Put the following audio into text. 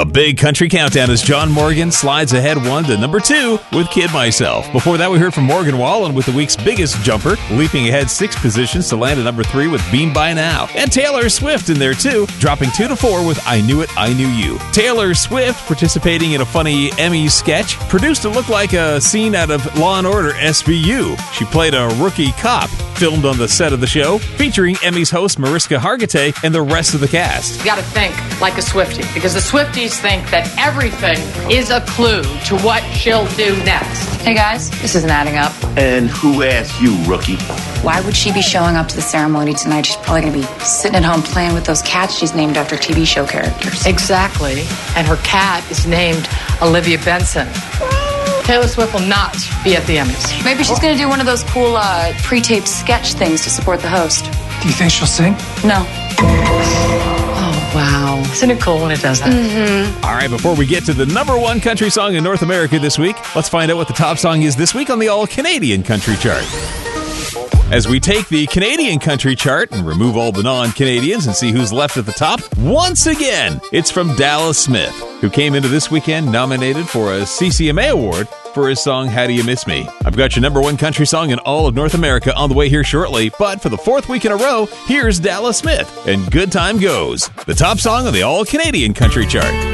The Big Country Countdown as John Morgan slides ahead 1 to number 2 with Kid Myself. Before that, we heard from Morgan Wallen with the week's biggest jumper, leaping ahead 6 positions to land at number 3 with Beam By Now. And Taylor Swift in there too, dropping 2 to 4 with I Knew It, I Knew You. Taylor Swift participating in a funny Emmy sketch, produced to look like a scene out of Law & Order SVU. She played a rookie cop, filmed on the set of the show, featuring Emmys host Mariska Hargitay and the rest of the cast. You gotta think like a Swiftie, because the Swifties think that everything is a clue to what she'll do next. Hey guys, this isn't adding up. And who asked you, rookie? Why would she be showing up to the ceremony tonight? She's probably gonna be sitting at home playing with those cats she's named after TV show characters. Exactly. And her cat is named Olivia Benson. Taylor Swift will not be at the Emmys. Maybe she's gonna do one of those cool pre-taped sketch things to support the host. Do you think she'll sing? No. Oh, wow. Isn't it cool when it does that? Mm-hmm. All right, before we get to the number 1 country song in North America this week, let's find out what the top song is this week on the All-Canadian Country Chart. As we take the Canadian country chart and remove all the non-Canadians and see who's left at the top, once again, it's from Dallas Smith, who came into this weekend nominated for a CCMA award for his song, How Do You Miss Me? I've got your number 1 country song in all of North America on the way here shortly, but for the 4th week in a row, here's Dallas Smith and Good Time Goes, the top song on the All-Canadian Country Chart.